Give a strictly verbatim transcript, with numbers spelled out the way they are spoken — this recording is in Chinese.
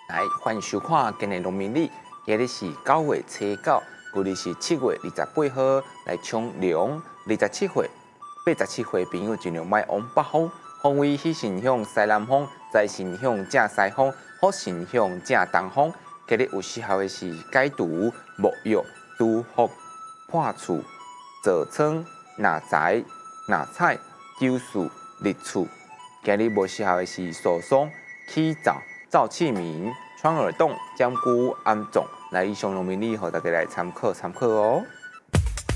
来，欢迎收看今日农民历，今日是九月初九，旧历是七月二十八号，来冲凉。二十七岁、八十七岁朋友尽量莫往北方，方位喜神向西南方，财神向正西方，福神向正东方。今日有适合的是解毒、沐浴、拄福、破厝、坐床、纳财、纳彩、九事、立厝。今日无适合的是受伤、起灶。赵启明、川耳洞、江姑、安总，来以上农民历，和大家来参考参考哦。